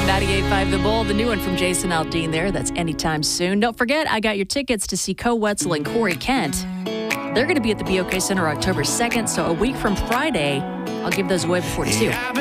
98.5 The Bull, the new one from Jason Aldean there. That's anytime soon. Don't forget, I got your tickets to see Koe Wetzel and Corey Kent. They're going to be at the BOK Center October 2nd, so a week from Friday. I'll give those away before 2.